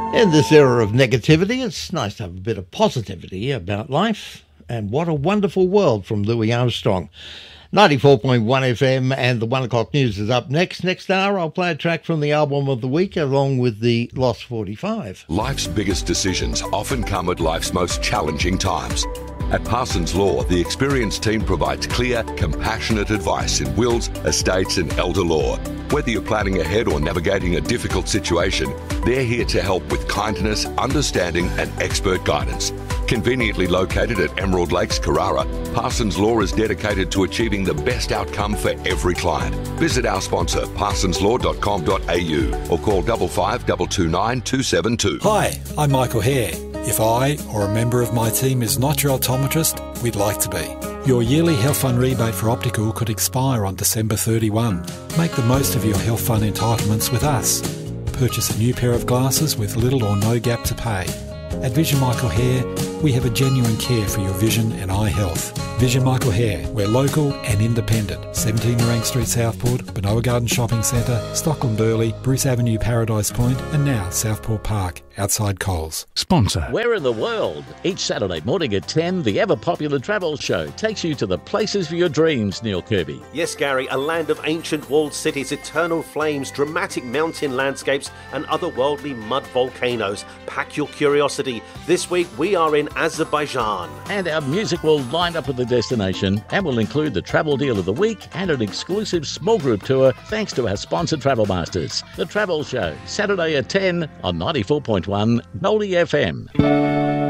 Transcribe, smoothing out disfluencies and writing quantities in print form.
In this era of negativity, it's nice to have a bit of positivity about life. And what a wonderful world from Louis Armstrong. 94.1 FM and the 1 o'clock news is up next. Next hour, I'll play a track from the album of the week along with the Lost 45. Life's biggest decisions often come at life's most challenging times. At Parsons Law, the experienced team provides clear, compassionate advice in wills, estates and elder law. Whether you're planning ahead or navigating a difficult situation, they're here to help with kindness, understanding and expert guidance. Conveniently located at Emerald Lakes, Carrara, Parsons Law is dedicated to achieving the best outcome for every client. Visit our sponsor, parsonslaw.com.au or call 55 229 272. Hi, I'm Michael Hare. If I or a member of my team is not your optometrist, we'd like to be. Your yearly Health Fund rebate for optical could expire on December 31. Make the most of your Health Fund entitlements with us. Purchase a new pair of glasses with little or no gap to pay. At Vision Michael Hare, we have a genuine care for your vision and eye health. Vision Michael Hare, we're local and independent. 17 Nerang Street, Southport, Benoa Garden Shopping Centre, Stockland Burley, Bruce Avenue, Paradise Point, and now Southport Park, outside Coles. Sponsor. Where in the world? Each Saturday morning at 10, the ever-popular travel show takes you to the places of your dreams, Neil Kirby. Yes, Gary, a land of ancient walled cities, eternal flames, dramatic mountain landscapes and otherworldly mud volcanoes. Pack your curiosity. This week we are in Azerbaijan. And our music will line up with the destination and will include the travel deal of the week and an exclusive small group tour thanks to our sponsored Travel Masters. The Travel Show, Saturday at 10 on 94.1 Nolly FM.